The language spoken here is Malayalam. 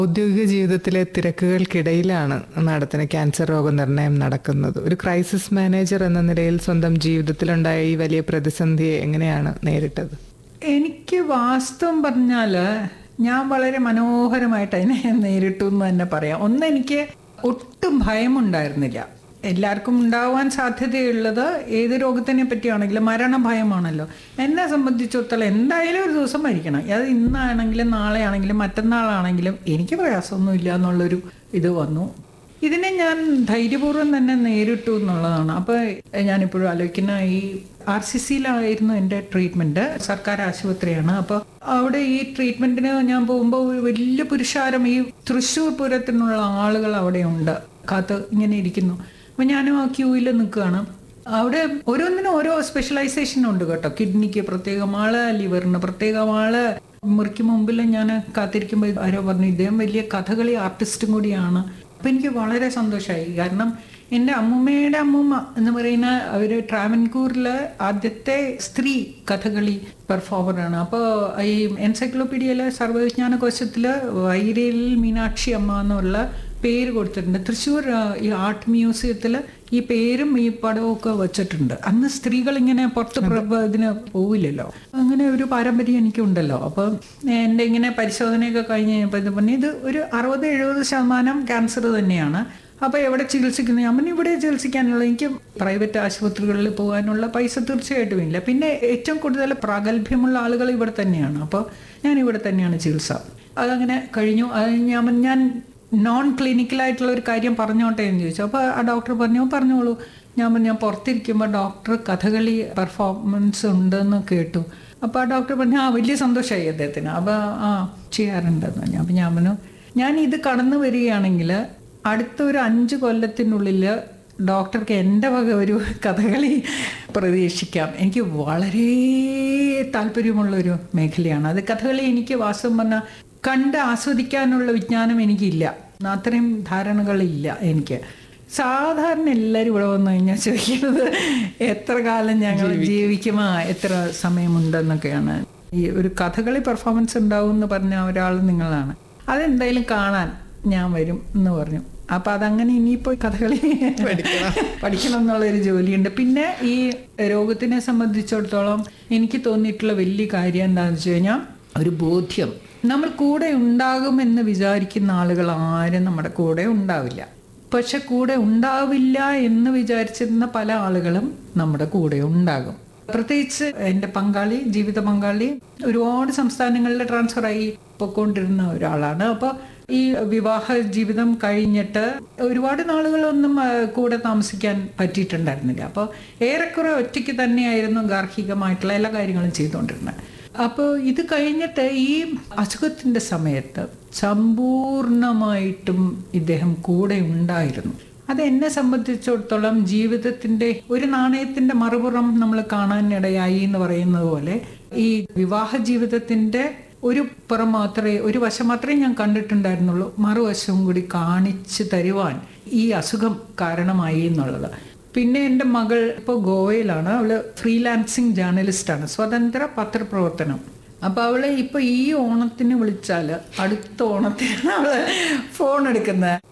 ഔദ്യോഗിക ജീവിതത്തിലെ തിരക്കുകൾക്കിടയിലാണ് മാഡത്തിന് ക്യാൻസർ രോഗനിർണയം നടക്കുന്നത്. ഒരു ക്രൈസിസ് മാനേജർ എന്ന നിലയിൽ സ്വന്തം ജീവിതത്തിലുണ്ടായ ഈ വലിയ പ്രതിസന്ധിയെ എങ്ങനെയാണ് നേരിട്ടത്? എനിക്ക് വാസ്തവം പറഞ്ഞാൽ ഞാൻ വളരെ മനോഹരമായിട്ട് അതിനെ നേരിട്ടു എന്ന് തന്നെ പറയാം. ഒന്ന്, എനിക്ക് ഒട്ടും ഭയമുണ്ടായിരുന്നില്ല. എല്ലാവർക്കും ഉണ്ടാവാൻ സാധ്യതയുള്ളത് ഏത് രോഗത്തിനെ പറ്റിയാണെങ്കിലും മരണഭയമാണല്ലോ. എന്നെ സംബന്ധിച്ചിടത്തോളം എന്തായാലും ഒരു ദിവസം മരിക്കണം. അത് ഇന്നാണെങ്കിലും നാളെ ആണെങ്കിലും മറ്റന്നാളാണെങ്കിലും എനിക്ക് പ്രയാസമൊന്നുമില്ല എന്നുള്ളൊരു ഇത് വന്നു. ഇതിനെ ഞാൻ ധൈര്യപൂർവ്വം തന്നെ നേരിട്ടു എന്നുള്ളതാണ്. അപ്പോൾ ഞാനിപ്പോഴും ആലോചിക്കുന്ന ഈ RCCയിലായിരുന്നു എൻ്റെ ട്രീറ്റ്മെൻറ്റ്. സർക്കാർ ആശുപത്രിയാണ്. അപ്പോൾ അവിടെ ഈ ട്രീറ്റ്മെൻറ്റിന് ഞാൻ പോകുമ്പോൾ ഒരു വലിയ പുരുഷാരം, ഈ തൃശ്ശൂർ പൂരത്തിനുള്ള ആളുകൾ അവിടെ ഉണ്ട്, കാത്ത് ഇങ്ങനെ ഇരിക്കുന്നു. അപ്പോൾ ഞാനും ആ ക്യൂവിൽ നിൽക്കുകയാണ്. അവിടെ ഓരോന്നിനും ഓരോ സ്പെഷ്യലൈസേഷൻ ഉണ്ട് കേട്ടോ. കിഡ്നിക്ക് പ്രത്യേകം ആള്, ലിവറിന് പ്രത്യേകം ആള്. മുറിക്ക് മുമ്പിൽ ഞാൻ കാത്തിരിക്കുമ്പോൾ ആരോ പറഞ്ഞു ഇദ്ദേഹം വലിയ കഥകളി ആർട്ടിസ്റ്റും കൂടിയാണ്. അപ്പം എനിക്ക് വളരെ സന്തോഷമായി. കാരണം എൻ്റെ അമ്മൂമ്മയുടെ അമ്മൂമ്മ എന്ന് പറയുന്ന അവർ ട്രാവൻകൂറിൽ ആദ്യത്തെ സ്ത്രീ കഥകളി പെർഫോമറാണ്. അപ്പോൾ ഈ എൻസൈക്ലോപീഡിയയിലെ സർവ്വവിജ്ഞാന കോശത്തിൽ വൈരയിൽ മീനാക്ഷി അമ്മ എന്നുള്ള പേര് കൊടുത്തിട്ടുണ്ട്. തൃശ്ശൂർ ഈ ആർട്ട് മ്യൂസിയത്തിൽ ഈ പേരും ഈ പടവും ഒക്കെ വെച്ചിട്ടുണ്ട്. അന്ന് സ്ത്രീകൾ ഇങ്ങനെ പുറത്ത് ഇതിന് പോവില്ലല്ലോ. അങ്ങനെ ഒരു പാരമ്പര്യം എനിക്കുണ്ടല്ലോ. അപ്പോൾ എൻ്റെ ഇങ്ങനെ പരിശോധനയൊക്കെ കഴിഞ്ഞ് കഴിഞ്ഞപ്പോൾ ഇത് പറഞ്ഞു ഇത് ഒരു 60-70% ക്യാൻസർ തന്നെയാണ്. അപ്പോൾ എവിടെ ചികിത്സിക്കുന്നു? ഞാൻ ഇവിടെ ചികിത്സിക്കാനുള്ള, എനിക്ക് പ്രൈവറ്റ് ആശുപത്രികളിൽ പോകാനുള്ള പൈസ തീർച്ചയായിട്ടും ഇല്ല. പിന്നെ ഏറ്റവും കൂടുതൽ പ്രാഗൽഭ്യമുള്ള ആളുകൾ ഇവിടെ തന്നെയാണ്. അപ്പോൾ ഞാൻ ഇവിടെ തന്നെയാണ് ചികിത്സ. അതങ്ങനെ കഴിഞ്ഞു. ഞാൻ നോൺ ക്ലിനിക്കലായിട്ടുള്ള ഒരു കാര്യം പറഞ്ഞോട്ടെ എന്ന് ചോദിച്ചു. അപ്പോൾ ആ ഡോക്ടർ പറഞ്ഞോളൂ. ഞാൻ പുറത്തിരിക്കുമ്പോൾ ഡോക്ടർ കഥകളി പെർഫോമൻസ് ഉണ്ടെന്ന് കേട്ടു. അപ്പോൾ ആ ഡോക്ടർ പറഞ്ഞു വലിയ സന്തോഷമായി അദ്ദേഹത്തിന്. അപ്പോൾ ചെയ്യാറുണ്ടെന്ന് പറഞ്ഞു. അപ്പോൾ ഞാൻ പറഞ്ഞു ഞാൻ ഇത് കടന്നു വരികയാണെങ്കിൽ അടുത്ത ഒരു 5 കൊല്ലത്തിനുള്ളിൽ ഡോക്ടർക്ക് എൻ്റെ വക ഒരു കഥകളി പ്രതീക്ഷിക്കാം. എനിക്ക് വളരെ താല്പര്യമുള്ളൊരു മേഖലയാണ് അത്. കഥകളി എനിക്ക് വാസ്തവം പറഞ്ഞാൽ കണ്ട് ആസ്വദിക്കാനുള്ള വിജ്ഞാനം എനിക്കില്ല. അത്രയും ധാരണകളില്ല എനിക്ക്. സാധാരണ എല്ലാവരും ഇവിടെ വന്നു കഴിഞ്ഞാൽ ചോദിക്കുന്നത് എത്ര കാലം ഞങ്ങൾ ജീവിക്കുമോ, എത്ര സമയമുണ്ടെന്നൊക്കെയാണ്. ഈ ഒരു കഥകളി പെർഫോമൻസ് ഉണ്ടാവും എന്ന് പറഞ്ഞ ഒരാൾ നിങ്ങളാണ്. അതെന്തായാലും കാണാൻ ഞാൻ വരും എന്ന് പറഞ്ഞു. അപ്പം അതങ്ങനെ ഇനിയിപ്പോൾ കഥകളി പഠിക്കണം എന്നുള്ളൊരു ജോലിയുണ്ട്. പിന്നെ ഈ രോഗത്തിനെ സംബന്ധിച്ചിടത്തോളം എനിക്ക് തോന്നിയിട്ടുള്ള വലിയ കാര്യം എന്താണെന്ന് വെച്ച് കഴിഞ്ഞാൽ ഒരു ബോധ്യം. നമ്മൾ കൂടെ ഉണ്ടാകുമെന്ന് വിചാരിക്കുന്ന ആളുകൾ ആരും നമ്മുടെ കൂടെ ഉണ്ടാവില്ല. പക്ഷെ കൂടെ ഉണ്ടാവില്ല എന്ന് വിചാരിച്ചിരുന്ന പല ആളുകളും നമ്മുടെ കൂടെ ഉണ്ടാകും. പ്രത്യേകിച്ച് എൻ്റെ പങ്കാളി, ജീവിത പങ്കാളി ഒരുപാട് സംസ്ഥാനങ്ങളിൽ ട്രാൻസ്ഫറായി പൊയ്ക്കൊണ്ടിരുന്ന ഒരാളാണ്. അപ്പോൾ ഈ വിവാഹ ജീവിതം കഴിഞ്ഞിട്ട് ഒരുപാട് നാളുകളൊന്നും കൂടെ താമസിക്കാൻ പറ്റിയിട്ടുണ്ടായിരുന്നില്ല. അപ്പോൾ ഏറെക്കുറെ ഒറ്റയ്ക്ക് തന്നെയായിരുന്നു ഗാർഹികമായിട്ടുള്ള എല്ലാ കാര്യങ്ങളും ചെയ്തുകൊണ്ടിരുന്നത്. അപ്പോൾ ഇത് കഴിഞ്ഞിട്ട് ഈ അസുഖത്തിൻ്റെ സമയത്ത് സമ്പൂർണമായിട്ടും ഇദ്ദേഹം കൂടെ ഉണ്ടായിരുന്നു. അത് എന്നെ സംബന്ധിച്ചിടത്തോളം ജീവിതത്തിൻ്റെ ഒരു നാണയത്തിൻ്റെ മറുപുറം നമ്മൾ കാണാനിടയായി എന്ന് പറയുന്നത് പോലെ ഈ വിവാഹ ജീവിതത്തിൻ്റെ ഒരു പുറം മാത്രമേ, ഒരു വശം മാത്രമേ ഞാൻ കണ്ടിട്ടുണ്ടായിരുന്നുള്ളൂ. മറുവശവും കൂടി കാണിച്ചു തരുവാൻ ഈ അസുഖം കാരണമായി എന്നുള്ളത്. പിന്നെ എൻ്റെ മകൾ ഇപ്പോൾ ഗോവയിലാണ്. അവൾ ഫ്രീലാൻസിങ് ജേർണലിസ്റ്റാണ്, സ്വതന്ത്ര പത്രപ്രവർത്തനം. അപ്പോൾ അവളെ ഇപ്പോൾ ഈ ഓണത്തിന് വിളിച്ചാൽ അടുത്ത ഓണത്തിനാണ് അവൾ ഫോൺ എടുക്കുന്നത്.